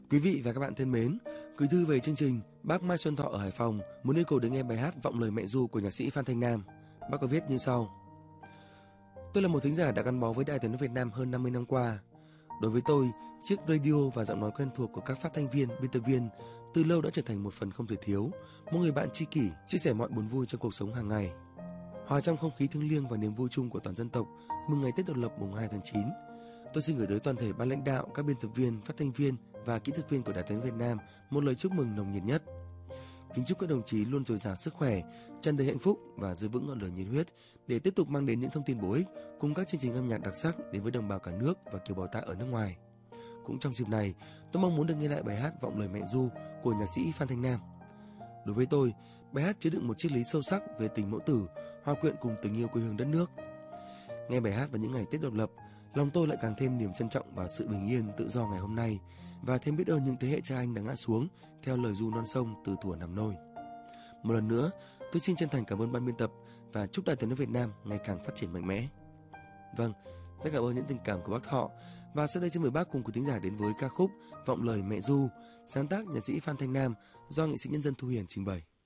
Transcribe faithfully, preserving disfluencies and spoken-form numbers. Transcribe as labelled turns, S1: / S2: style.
S1: Quý vị và các bạn thân mến, gửi thư về chương trình, bác Mai Xuân Thọ ở Hải Phòng muốn yêu cầu được nghe bài hát Vọng lời mẹ ru của nhạc sĩ Phan Thanh Nam. Bác có viết như sau: Tôi là một thính giả đã gắn bó với Đài Tiếng nói Việt Nam hơn năm mươi năm qua. Đối với tôi, chiếc radio và giọng nói quen thuộc của các phát thanh viên, biên tập viên từ lâu đã trở thành một phần không thể thiếu, một người bạn tri kỷ, chia sẻ mọi buồn vui trong cuộc sống hàng ngày. Hòa trong không khí thiêng liêng và niềm vui chung của toàn dân tộc, mừng ngày Tết độc lập mùng hai tháng chín, tôi xin gửi tới toàn thể ban lãnh đạo, các biên tập viên, phát thanh viên và kỹ thuật viên của Đài Tiếng nói Việt Nam một lời chúc mừng nồng nhiệt nhất. Kính chúc các đồng chí luôn dồi dào sức khỏe, tràn đầy hạnh phúc và giữ vững ngọn lửa nhiệt huyết để tiếp tục mang đến những thông tin bổ ích cùng các chương trình âm nhạc đặc sắc đến với đồng bào cả nước và kiều bào ta ở nước ngoài. Cũng trong dịp này, tôi mong muốn được nghe lại bài hát Vọng lời mẹ ru của nhạc sĩ Phan Thanh Nam. Đối với tôi, bài hát chứa đựng một triết lý sâu sắc về tình mẫu tử, hòa quyện cùng tình yêu quê hương đất nước. Nghe bài hát vào những ngày Tết độc lập, lòng tôi lại càng thêm niềm trân trọng vào sự bình yên, tự do ngày hôm nay và thêm biết ơn những thế hệ cha anh đã ngã xuống theo lời ru non sông từ thuở nằm nôi. Một lần nữa, tôi xin chân thành cảm ơn ban biên tập và chúc Đài Tiếng nói Việt Nam ngày càng phát triển mạnh mẽ. Vâng, rất cảm ơn những tình cảm của bác Thọ, và sau đây xin mời bác cùng quý thính giả đến với ca khúc Vọng lời mẹ ru, sáng tác nhạc sĩ Phan Thanh Nam do nghệ sĩ nhân dân Thu Hiền trình bày.